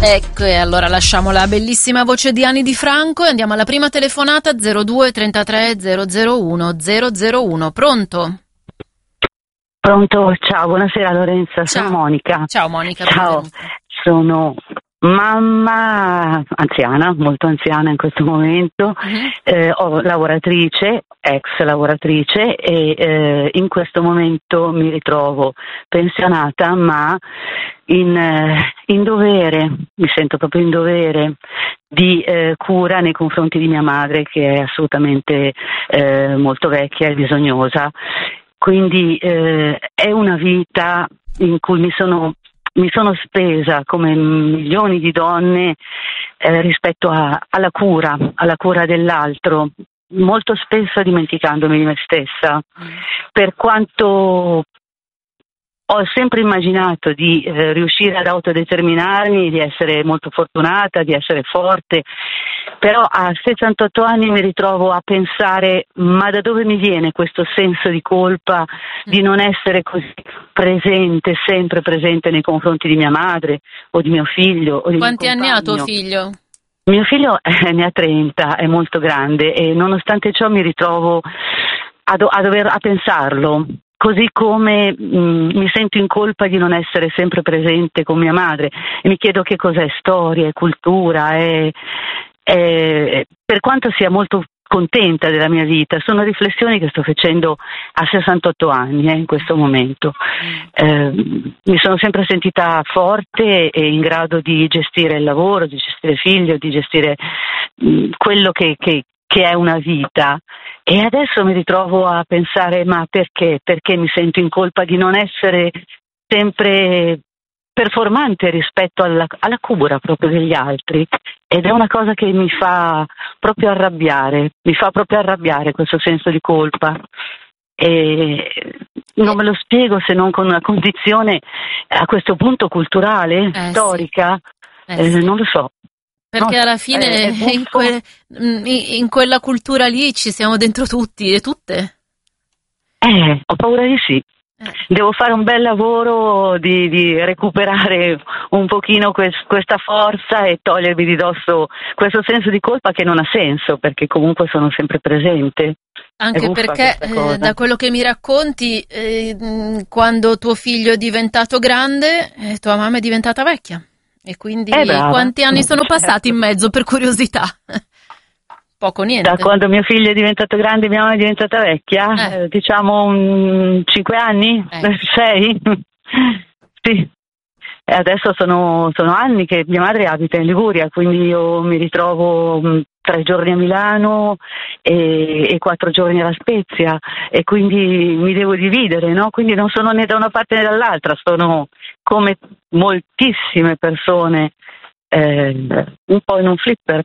Ecco, e allora lasciamo la bellissima voce di Ani Di Franco e andiamo alla prima telefonata 02 33 001 001. Pronto? Pronto, ciao, buonasera Lorenza, Ciao. sono Monica. Ciao Monica, Ciao, benvenuta. sono mamma anziana, molto anziana in questo momento, lavoratrice, ex lavoratrice e in questo momento mi ritrovo pensionata ma in dovere, mi sento proprio in dovere di cura nei confronti di mia madre che è assolutamente molto vecchia e bisognosa. Quindi è una vita in cui mi sono spesa come milioni di donne rispetto alla cura dell'altro, molto spesso dimenticandomi di me stessa. Per quanto ho sempre immaginato di riuscire ad autodeterminarmi, di essere molto fortunata, di essere forte, però a 68 anni mi ritrovo a pensare: ma da dove mi viene questo senso di colpa di non essere così presente, sempre presente nei confronti di mia madre o di mio figlio o di Quanti mio anni ha tuo compagno? figlio? Mio figlio ne ha 30, è molto grande e nonostante ciò mi ritrovo a pensarlo. Così come mi sento in colpa di non essere sempre presente con mia madre e mi chiedo che cos'è storia, è cultura, per quanto sia molto contenta della mia vita, sono riflessioni che sto facendo a 68 anni in questo momento. Mi sono sempre sentita forte e in grado di gestire il lavoro, di gestire il figlio, di gestire quello che è una vita. E adesso mi ritrovo a pensare: ma perché? Perché mi sento in colpa di non essere sempre performante rispetto alla cura proprio degli altri, ed è una cosa che mi fa proprio arrabbiare questo senso di colpa. E non me lo spiego se non con una condizione a questo punto culturale, storica, sì. non lo so. Perché No, alla fine in quella cultura lì ci siamo dentro tutti e tutte. Ho paura di sì. Devo fare un bel lavoro di recuperare un pochino questa forza e togliermi di dosso questo senso di colpa che non ha senso, perché comunque sono sempre presente. Anche perché da quello che mi racconti, quando tuo figlio è diventato grande, tua mamma è diventata vecchia. E quindi quanti anni sono passati in mezzo, per curiosità? Poco, niente. Da quando mio figlio è diventato grande e mia mamma è diventata vecchia? Diciamo 5 anni? 6? Sì. E adesso sono anni che mia madre abita in Liguria, quindi io mi ritrovo 3 giorni a Milano e 4 giorni alla Spezia, e quindi mi devo dividere, no? Quindi non sono né da una parte né dall'altra, sono come moltissime persone un po' in un flipper.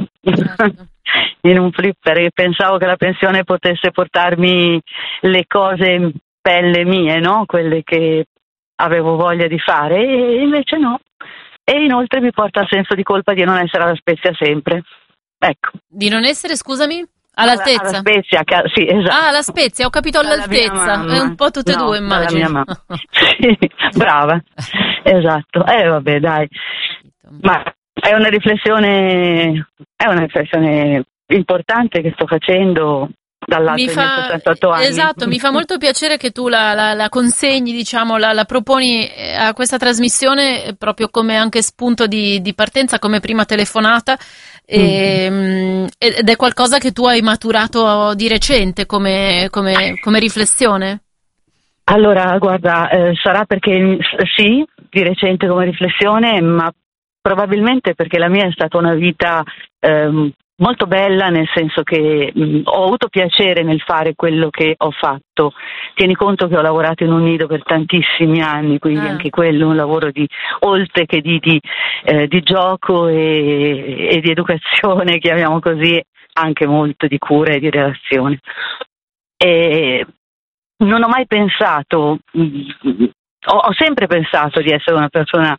In un flipper, e pensavo che la pensione potesse portarmi le cose belle mie, no? Quelle che avevo voglia di fare, e invece no. E inoltre mi porta al senso di colpa di non essere alla Spezia sempre. Ecco. Di non essere, scusami? All'altezza? Alla Spezia, sì, esatto. Ah, alla Spezia, ho capito all'altezza. È un po' tutte e due, immagino. Sì, brava. Esatto. Vabbè, dai. Ma è una riflessione importante che sto facendo dall'alto dei miei 68 anni. Esatto, mi fa molto piacere che tu la consegni, diciamo, la proponi a questa trasmissione proprio come anche spunto di partenza, come prima telefonata, ed è qualcosa che tu hai maturato di recente come riflessione? Allora, guarda, sarà perché sì, di recente come riflessione, ma probabilmente perché la mia è stata una vita molto bella, nel senso che ho avuto piacere nel fare quello che ho fatto. Tieni conto che ho lavorato in un nido per tantissimi anni, quindi anche quello è un lavoro oltre che di gioco e di educazione, chiamiamo così, anche molto di cura e di relazione. E non ho mai pensato, ho sempre pensato di essere una persona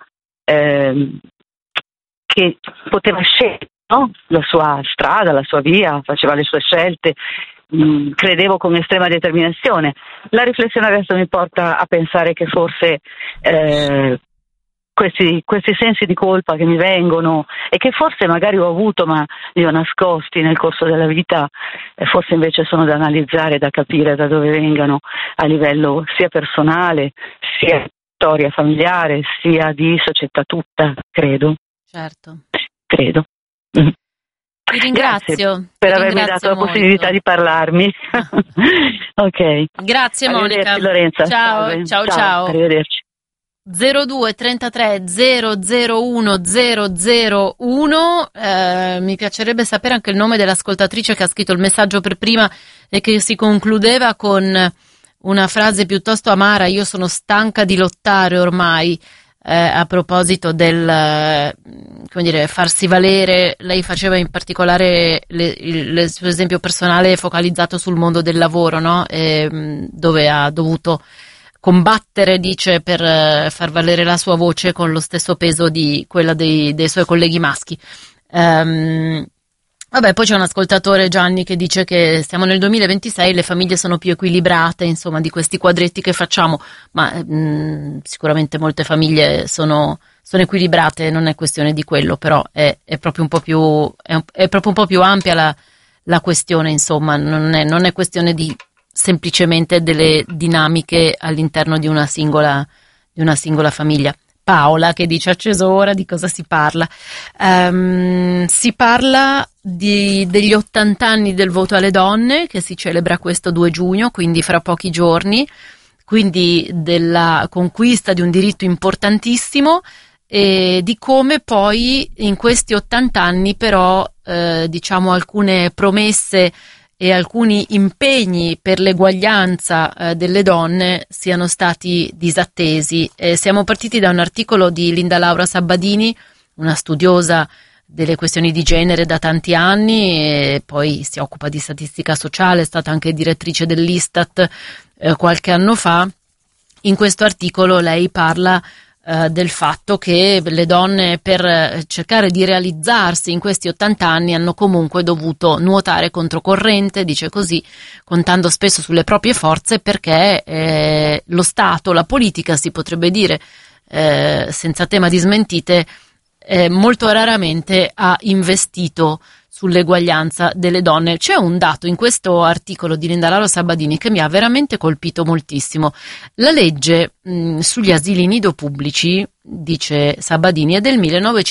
che poteva scegliere, no? La sua strada, la sua via, faceva le sue scelte, credevo con estrema determinazione. La riflessione adesso mi porta a pensare che forse questi sensi di colpa che mi vengono e che forse magari ho avuto ma li ho nascosti nel corso della vita, e forse invece sono da analizzare, da capire da dove vengano a livello sia personale, sia di storia familiare, sia di società tutta, credo. Certo. Credo. Ti ringrazio. Grazie per avermi dato la possibilità di parlarmi. Ok. Grazie Monica. Lorenza. Ciao. Arrivederci. 02 33 001 001. Mi piacerebbe sapere anche il nome dell'ascoltatrice che ha scritto il messaggio per prima e che si concludeva con una frase piuttosto amara: io sono stanca di lottare ormai, a proposito del farsi valere. Lei faceva in particolare il suo esempio personale focalizzato sul mondo del lavoro, no? Dove ha dovuto combattere, dice, per far valere la sua voce con lo stesso peso di quella dei suoi colleghi maschi. Vabbè, poi c'è un ascoltatore, Gianni, che dice che siamo nel 2026, le famiglie sono più equilibrate, insomma, di questi quadretti che facciamo, ma sicuramente molte famiglie sono equilibrate, non è questione di quello, però è proprio un po' più è proprio un po' più ampia la questione, insomma, non è questione di semplicemente delle dinamiche all'interno di una singola famiglia. Paola che dice: acceso ora, di cosa si parla? Si parla degli 80 anni del voto alle donne, che si celebra questo 2 giugno, quindi fra pochi giorni, quindi della conquista di un diritto importantissimo, e di come poi in questi 80 anni però alcune promesse e alcuni impegni per l'eguaglianza delle donne siano stati disattesi. Siamo partiti da un articolo di Linda Laura Sabbadini, una studiosa delle questioni di genere da tanti anni, e poi si occupa di statistica sociale, è stata anche direttrice dell'Istat qualche anno fa. In questo articolo lei parla del fatto che le donne, per cercare di realizzarsi in questi 80 anni, hanno comunque dovuto nuotare controcorrente, dice così, contando spesso sulle proprie forze, perché lo Stato, la politica, si potrebbe dire, senza tema di smentite, molto raramente ha investito sull'eguaglianza delle donne. C'è un dato in questo articolo di Linda Laura Sabbadini che mi ha veramente colpito moltissimo. La legge sugli asili nido pubblici, dice Sabbadini, è del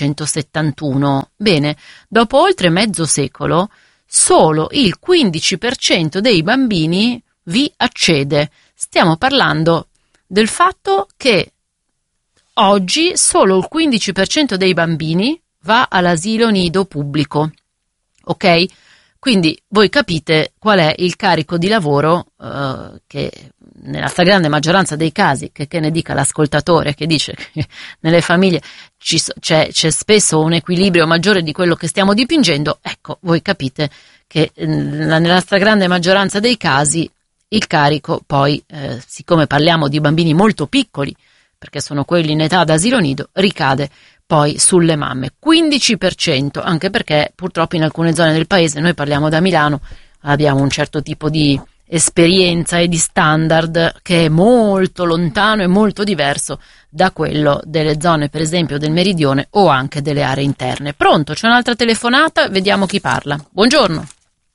1971. Bene, dopo oltre mezzo secolo, solo il 15% dei bambini vi accede. Stiamo parlando del fatto che oggi solo il 15% dei bambini va all'asilo nido pubblico. Ok? Quindi voi capite qual è il carico di lavoro che nella stragrande maggioranza dei casi, che ne dica l'ascoltatore che dice che nelle famiglie c'è spesso un equilibrio maggiore di quello che stiamo dipingendo. Ecco, voi capite che nella stragrande maggioranza dei casi il carico poi, siccome parliamo di bambini molto piccoli, perché sono quelli in età d'asilo nido, ricade poi sulle mamme. 15%, anche perché purtroppo in alcune zone del paese, noi parliamo da Milano, abbiamo un certo tipo di esperienza e di standard che è molto lontano e molto diverso da quello delle zone, per esempio, del meridione o anche delle aree interne. Pronto? C'è un'altra telefonata? Vediamo chi parla. Buongiorno.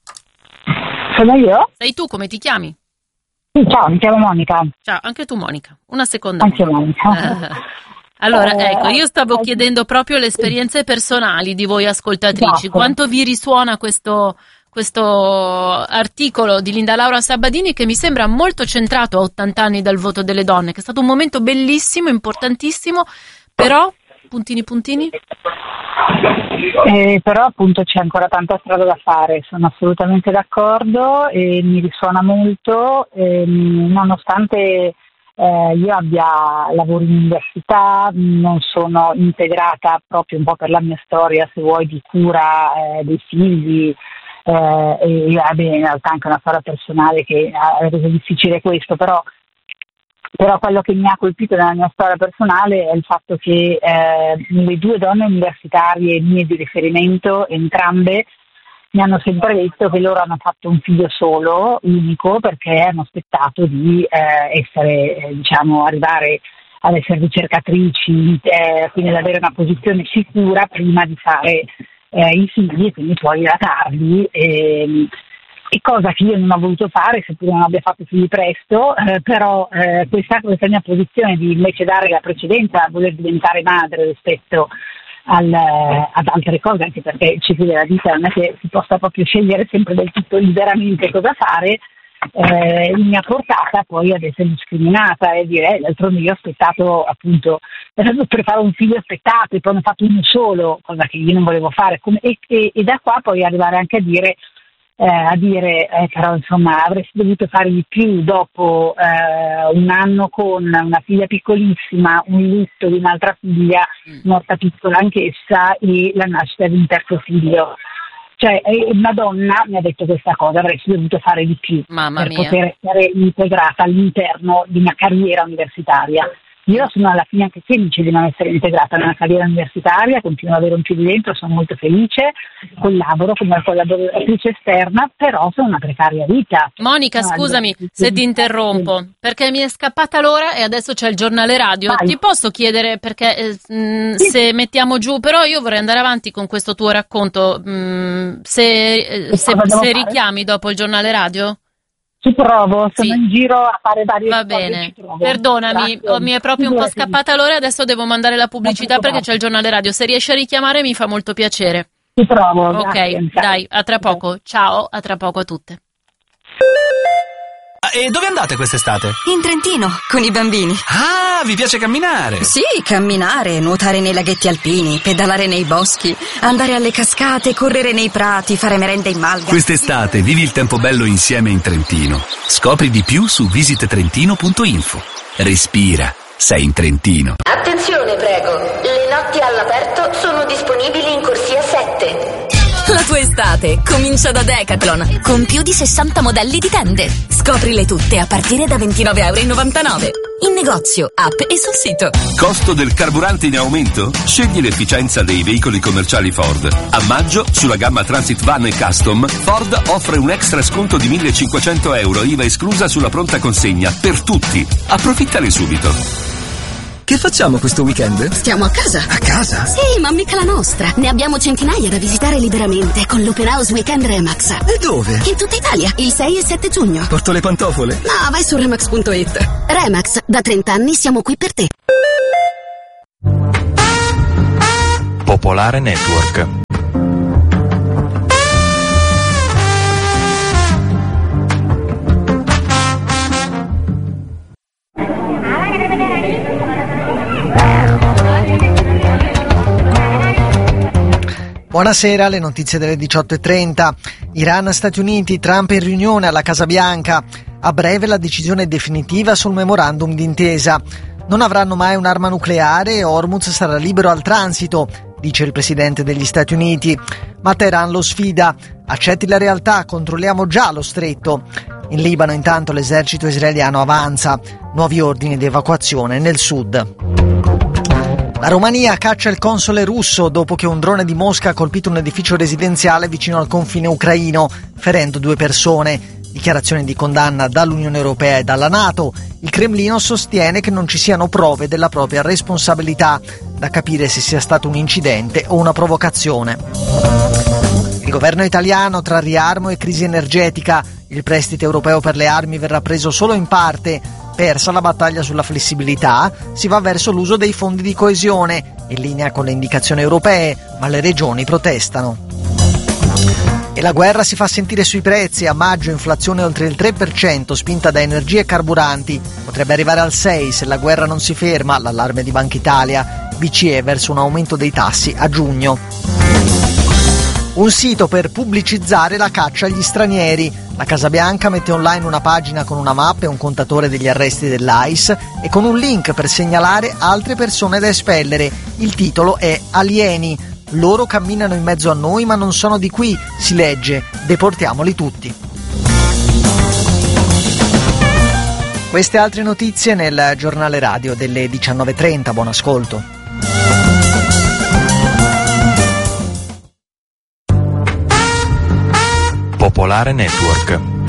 Sono io? Sei tu, come ti chiami? Ciao, mi chiamo Monica. Ciao, anche tu Monica. Una seconda. Anche Monica. Allora, ecco, io stavo chiedendo proprio le esperienze personali di voi ascoltatrici. Esatto. Quanto vi risuona questo articolo di Linda Laura Sabbadini, che mi sembra molto centrato a 80 anni dal voto delle donne, che è stato un momento bellissimo, importantissimo, però, puntini? Però appunto c'è ancora tanta strada da fare, sono assolutamente d'accordo e mi risuona molto, nonostante io lavoro in università, non sono integrata proprio un po' per la mia storia, se vuoi, di cura dei figli, e in realtà anche una storia personale che ha reso difficile questo, però quello che mi ha colpito nella mia storia personale è il fatto che le 2 donne universitarie mie di riferimento, entrambe, mi hanno sempre detto che loro hanno fatto un figlio solo, unico, perché hanno aspettato di arrivare ad essere ricercatrici, quindi ad avere una posizione sicura prima di fare i figli e quindi poi datarli. E cosa che io non ho voluto fare, seppure non abbia fatto figli presto, però questa mia posizione di invece dare la precedenza a voler diventare madre rispetto ad altre cose, anche perché il ciclo della vita non è che si possa proprio scegliere sempre del tutto liberamente cosa fare, mi ha portata poi ad essere discriminata e dire d'altronde io ho aspettato appunto per fare un figlio, aspettato e poi ne ho fatto uno solo, cosa che io non volevo fare, e da qua poi arrivare anche a dire però insomma avresti dovuto fare di più dopo un anno con una figlia piccolissima, un lutto di un'altra figlia morta piccola anch'essa e la nascita di un terzo figlio. Cioè una donna mi ha detto questa cosa, avresti dovuto fare di più poter essere integrata all'interno di una carriera universitaria. Io sono alla fine anche felice di non essere integrata nella carriera universitaria, continuo ad avere un piede dentro, sono molto felice, collaboro come collaboratrice esterna, però sono una precaria vita. Monica, scusami se ti interrompo, perché mi è scappata l'ora e adesso c'è il giornale radio. Vai. Ti posso chiedere, perché se mettiamo giù, però io vorrei andare avanti con questo tuo racconto, se richiami dopo il giornale radio? Ci provo, sono in giro a fare varie cose. Va bene, perdonami, mi è proprio un po' scappata l'ora e adesso devo mandare la pubblicità perché c'è il giornale radio. Se riesci a richiamare mi fa molto piacere. Ci provo. Ok, grazie. Dai, a tra poco. Ciao, a tra poco a tutte. E dove andate quest'estate? In Trentino, con i bambini. Ah, vi piace camminare? Sì, camminare, nuotare nei laghetti alpini, pedalare nei boschi, andare alle cascate, correre nei prati, fare merenda in malga. Quest'estate vivi il tempo bello insieme in Trentino. Scopri di più su visittrentino.info. Respira, sei in Trentino. Attenzione, prego. Le notti all'aperto sono disponibili in corsia 7. La tua estate comincia da Decathlon, con più di 60 modelli di tende. Scoprile tutte a partire da €29,99. In negozio, app e sul sito. Costo del carburante in aumento? Scegli l'efficienza dei veicoli commerciali Ford. A maggio, sulla gamma Transit Van e Custom, Ford offre un extra sconto di €1.500, IVA esclusa sulla pronta consegna, per tutti. Approfittane subito. Che facciamo questo weekend? Stiamo a casa. A casa? Sì, ma mica la nostra. Ne abbiamo centinaia da visitare liberamente con l'Open House Weekend Remax. E dove? In tutta Italia, il 6 e 7 giugno. Porto le pantofole? No, vai su Remax.it. Remax, da 30 anni siamo qui per te. Popolare Network. Buonasera, le notizie delle 18:30. Iran, Stati Uniti, Trump in riunione alla Casa Bianca. A breve la decisione definitiva sul memorandum d'intesa. Non avranno mai un'arma nucleare e Hormuz sarà libero al transito, dice il presidente degli Stati Uniti. Ma Teheran lo sfida. Accetti la realtà, controlliamo già lo stretto. In Libano intanto l'esercito israeliano avanza. Nuovi ordini di evacuazione nel sud. La Romania caccia il console russo dopo che un drone di Mosca ha colpito un edificio residenziale vicino al confine ucraino, ferendo 2 persone. Dichiarazione di condanna dall'Unione Europea e dalla NATO. Il Cremlino sostiene che non ci siano prove della propria responsabilità, da capire se sia stato un incidente o una provocazione. Il governo italiano tra riarmo e crisi energetica. Il prestito europeo per le armi verrà preso solo in parte. Persa la battaglia sulla flessibilità, si va verso l'uso dei fondi di coesione, in linea con le indicazioni europee, ma le regioni protestano. E la guerra si fa sentire sui prezzi. A maggio inflazione oltre il 3%, spinta da energie e carburanti. Potrebbe arrivare al 6% se la guerra non si ferma, l'allarme di Banca Italia. BCE verso un aumento dei tassi a giugno. Un sito per pubblicizzare la caccia agli stranieri. La Casa Bianca mette online una pagina con una mappa e un contatore degli arresti dell'ICE e con un link per segnalare altre persone da espellere. Il titolo è Alieni. Loro camminano in mezzo a noi ma non sono di qui, si legge. Deportiamoli tutti. Queste altre notizie nel giornale radio delle 19:30. Buon ascolto. Popolare Network.